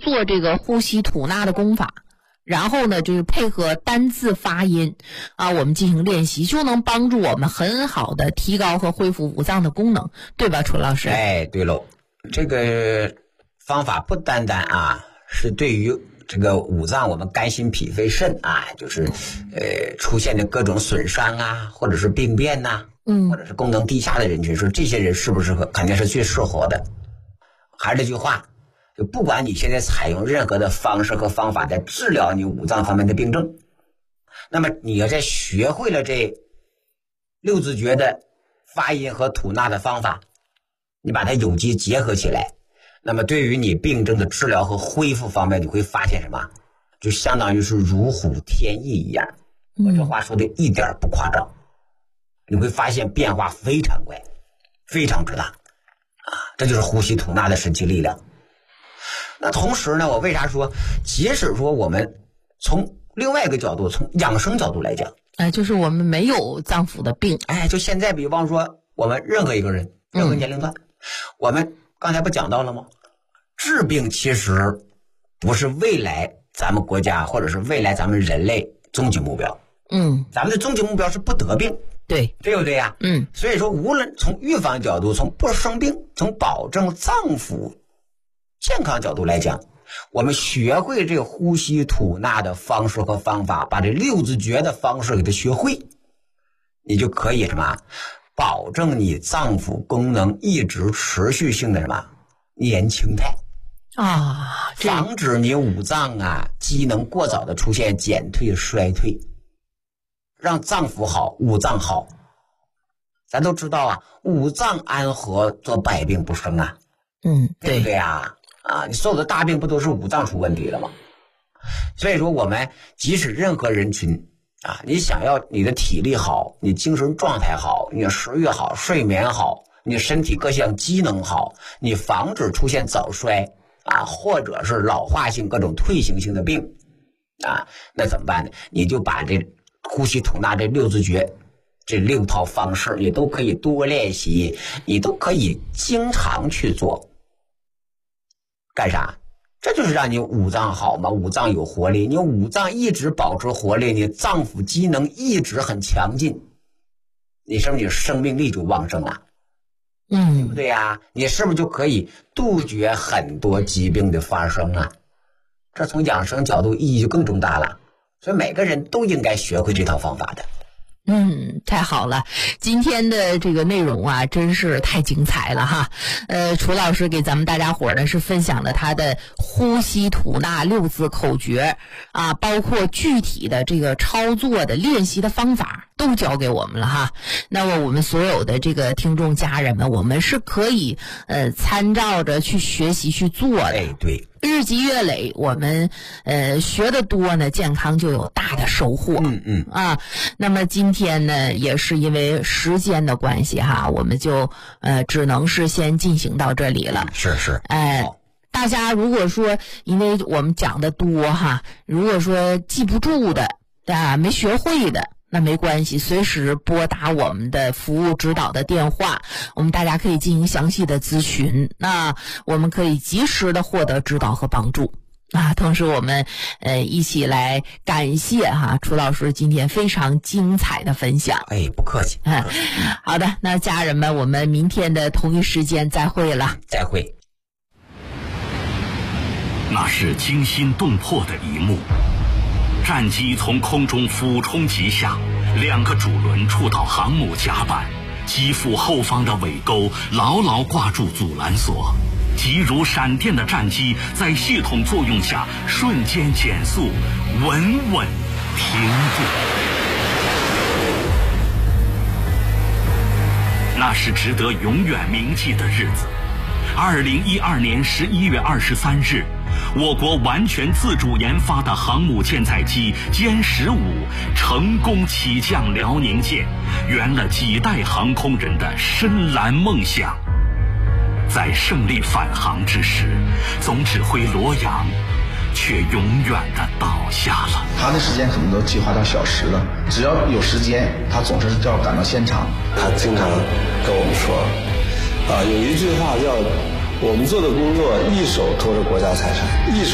做这个呼吸吐纳的功法，然后呢就是配合单字发音啊，我们进行练习，就能帮助我们很好的提高和恢复五脏的功能，对吧，楚老师？ 哎，对喽，这个方法不单单是对于这个五脏，我们肝心脾肺肾就是出现的各种损伤或者是病变或者是功能低下的人群，说这些人适不适合，肯定是最适合的。还是这句话，就不管你现在采用任何的方式和方法在治疗你五脏方面的病症，那么你要在学会了这六字诀的发音和吐纳的方法，你把它有机结合起来，那么对于你病症的治疗和恢复方面，你会发现什么？就相当于是如虎添翼一样。我这话说的一点不夸张，你会发现变化非常快，非常之大这就是呼吸吐纳的神奇力量。那同时呢，我为啥说，即使说我们从另外一个角度，从养生角度来讲， 就是我们没有脏腑的病， 就现在比方说我们任何一个人，任何年龄段，我们刚才不讲到了吗？治病其实不是未来咱们国家或者是未来咱们人类终极目标。咱们的终极目标是不得病，对不对呀？所以说无论从预防角度，从不生病，从保证脏腑健康角度来讲，我们学会这个呼吸吐纳的方式和方法，把这六字诀的方式给它学会，你就可以什么保证你脏腑功能一直持续性的什么年轻态防止你五脏机能过早的出现减退衰退，让脏腑好，五脏好。咱都知道五脏安和，则百病不生对不对你所有的大病不都是五脏出问题了吗？所以说我们即使任何人群你想要你的体力好，你精神状态好，你食欲好，睡眠好，你身体各项机能好，你防止出现早衰或者是老化性各种退行性的病那怎么办呢？你就把这呼吸吐纳这六字诀这六套方式，你都可以多练习，你都可以经常去做。干啥？这就是让你五脏好嘛，五脏有活力，你五脏一直保持活力，你脏腑机能一直很强劲，你是不是生命力就旺盛了？对不对你是不是就可以杜绝很多疾病的发生这从养生角度意义就更重大了，所以每个人都应该学会这套方法的。 太好了，今天的这个内容真是太精彩了哈。楚老师给咱们大家伙呢是分享了他的呼吸吐纳六字口诀包括具体的这个操作的练习的方法都教给我们了哈。那么我们所有的这个听众家人们，我们是可以参照着去学习去做的。 对， 日积月累，我们学得多呢，健康就有大的收获。那么今天呢，也是因为时间的关系我们就只能是先进行到这里了。 是。 大家如果说因为我们讲的多如果说记不住的没学会的，那没关系，随时拨打我们的服务指导的电话，我们大家可以进行详细的咨询，那我们可以及时的获得指导和帮助同时我们一起来感谢楚老师今天非常精彩的分享。 不客气。 好的，那家人们，我们明天的同一时间再会了。 再会。 那是惊心动魄的一幕，战机从空中俯冲急下，两个主轮触到航母甲板，机腹后方的尾钩牢牢挂住阻拦索，急如闪电的战机在系统作用下瞬间减速，稳稳停住。那是值得永远铭记的日子。2012年11月23日，我国完全自主研发的航母舰载机歼15成功起降辽宁舰，圆了几代航空人的深蓝梦想。在胜利返航之时，总指挥罗阳却永远地倒下了。 他的时间可能都计划到小时了，只要有时间，他总是要赶到现场。 他经常跟我们说有一句话叫我们做的工作一手托着国家财产，一手